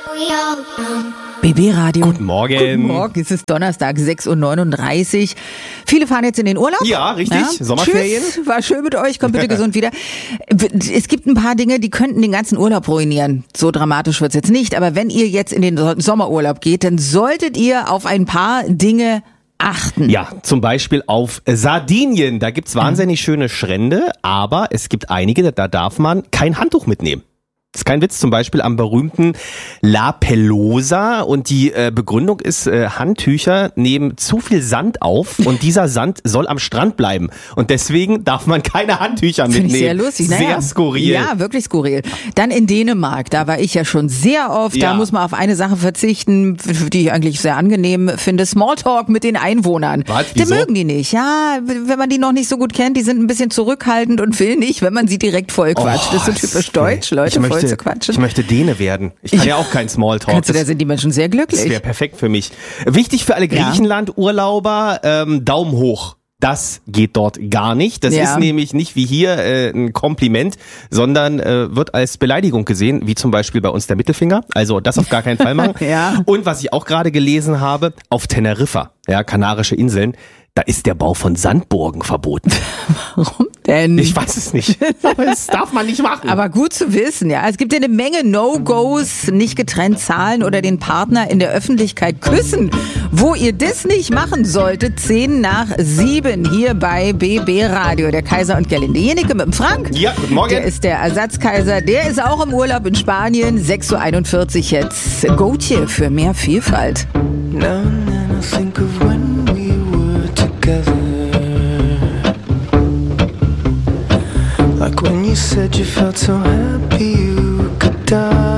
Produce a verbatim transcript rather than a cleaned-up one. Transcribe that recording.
B B-Radio. Guten Morgen. Guten Morgen, es ist Donnerstag, sechs Uhr neununddreißig. Viele fahren jetzt in den Urlaub. Ja, richtig. Ja? Sommerferien. Tschüss, war schön mit euch, kommt bitte gesund wieder. Es gibt ein paar Dinge, die könnten den ganzen Urlaub ruinieren. So dramatisch wird's jetzt nicht, aber wenn ihr jetzt in den Sommerurlaub geht, dann solltet ihr auf ein paar Dinge achten. Ja, zum Beispiel auf Sardinien. Da gibt's wahnsinnig schöne Strände, aber es gibt einige, da darf man kein Handtuch mitnehmen. Das ist kein Witz, zum Beispiel am berühmten La Pelosa, und die äh, Begründung ist, äh, Handtücher nehmen zu viel Sand auf und dieser Sand soll am Strand bleiben und deswegen darf man keine Handtücher Finde mitnehmen. ich sehr lustig. Sehr naja, skurril. Ja, wirklich skurril. Dann in Dänemark, da war ich ja schon sehr oft, Ja. da muss man auf eine Sache verzichten, die ich eigentlich sehr angenehm finde, Smalltalk mit den Einwohnern. Was? Die Wieso? mögen die nicht, ja, wenn man die noch nicht so gut kennt, die sind ein bisschen zurückhaltend und will nicht, wenn man sie direkt vollquatscht. Oh, das ist so typisch deutsch, Leute, ich möchte, voll zu quatschen. Ich möchte Däne werden. Ich kann ja auch kein Smalltalk. Kannst du, da Das- sind die Menschen sehr Das glücklich. wäre perfekt für mich. Wichtig für alle Ja. Griechenland-Urlauber, ähm, Daumen hoch. Das geht dort gar nicht. Das Ja. ist nämlich nicht wie hier äh, ein Kompliment, sondern äh, wird als Beleidigung gesehen, wie zum Beispiel bei uns der Mittelfinger. Also das auf gar keinen Fall machen. Ja. Und was ich auch gerade gelesen habe, auf Teneriffa, ja, Kanarische Inseln, da ist der Bau von Sandburgen verboten. Warum denn? Ich weiß es nicht. Aber das darf man nicht machen. Aber gut zu wissen, ja. Es gibt ja eine Menge No-Gos, nicht getrennt zahlen oder den Partner in der Öffentlichkeit küssen. Wo ihr das nicht machen solltet, zehn nach sieben hier bei B B Radio, der Kaiser und Gerlinde. Jenike mit dem Frank. Ja, guten Morgen. Der ist der Ersatzkaiser, der ist auch im Urlaub in Spanien. sechs Uhr einundvierzig jetzt. Gotje für mehr Vielfalt. Now and then I think of when we were together. Like when you said you felt so happy you could die.